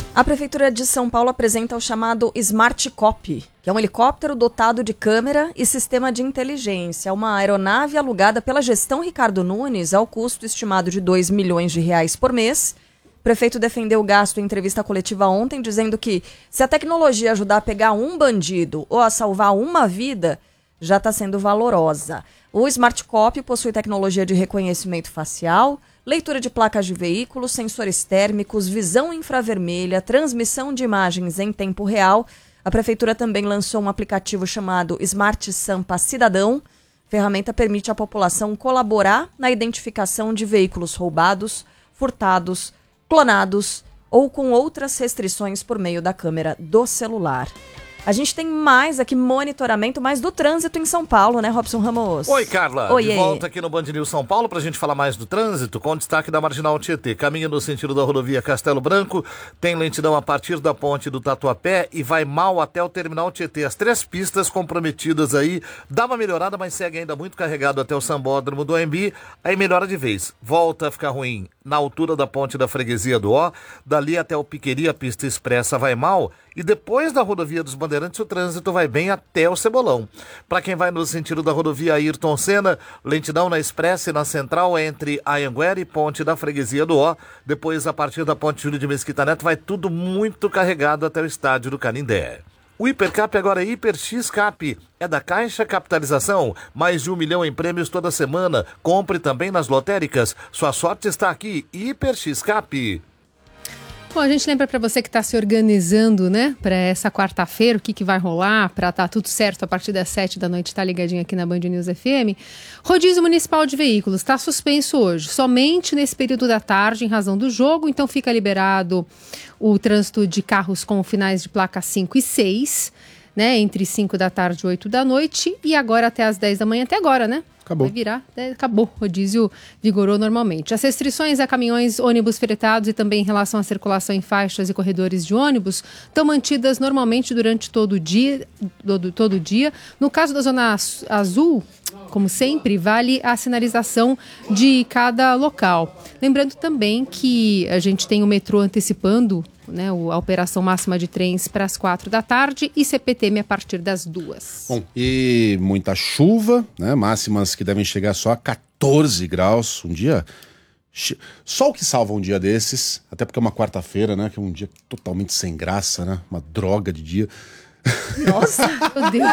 A Prefeitura de São Paulo apresenta o chamado Smart Cop, que é um helicóptero dotado de câmera e sistema de inteligência. Uma aeronave alugada pela gestão Ricardo Nunes ao custo estimado de R$2 milhões por mês. O prefeito defendeu o gasto em entrevista coletiva ontem, dizendo que se a tecnologia ajudar a pegar um bandido ou a salvar uma vida, já está sendo valorosa. O Smart Cop possui tecnologia de reconhecimento facial, leitura de placas de veículos, sensores térmicos, visão infravermelha, transmissão de imagens em tempo real. A Prefeitura também lançou um aplicativo chamado Smart Sampa Cidadão. A ferramenta permite à população colaborar na identificação de veículos roubados, furtados, clonados ou com outras restrições por meio da câmera do celular. A gente tem mais aqui monitoramento, mais do trânsito em São Paulo, né, Robson Ramos? Oi, Carla. Oi, de volta aqui no Band News São Paulo pra gente falar mais do trânsito, com destaque da Marginal Tietê. Caminho no sentido da rodovia Castelo Branco, tem lentidão a partir da ponte do Tatuapé e vai mal até o terminal Tietê. As 3 pistas comprometidas aí, dá uma melhorada, mas segue ainda muito carregado até o Sambódromo do AMB, aí melhora de vez. Volta a ficar ruim na altura da ponte da Freguesia do Ó, dali até o Piqueri, a pista expressa vai mal, e depois da rodovia dos Bandeirantes o trânsito vai bem até o Cebolão. Para quem vai no sentido da rodovia Ayrton Senna, lentidão na Expressa e na Central entre Anhanguera e ponte da Freguesia do Ó, depois a partir da ponte Júlio de Mesquita Neto vai tudo muito carregado até o estádio do Canindé. O Hipercap agora é Hiper X Cap, é da Caixa Capitalização, mais de 1 milhão em prêmios toda semana. Compre também nas lotéricas, sua sorte está aqui, Hiper X Cap. Bom, a gente lembra para você que está se organizando, né, para essa quarta-feira, o que vai rolar, para estar tudo certo a partir das 7 da noite, tá ligadinho aqui na Band News FM. Rodízio Municipal de Veículos está suspenso hoje, somente nesse período da tarde, em razão do jogo, então fica liberado o trânsito de carros com finais de placa 5 e 6, né, entre 5 da tarde e 8 da noite, e agora até as 10 da manhã, até agora, né? Acabou. Vai virar, acabou, o rodízio vigorou normalmente. As restrições a caminhões, ônibus fretados e também em relação à circulação em faixas e corredores de ônibus estão mantidas normalmente durante todo o dia. No caso da Zona Azul, como sempre, vale a sinalização de cada local. Lembrando também que a gente tem o metrô antecipando, né, a operação máxima de trens para as 4 da tarde e CPTM a partir das 2. Bom, e muita chuva, né? Máximas que devem chegar só a 14 graus. Um dia... Só o que salva um dia desses, até porque é uma quarta-feira, né? Que é um dia totalmente sem graça, né? Uma droga de dia. Nossa, meu Deus.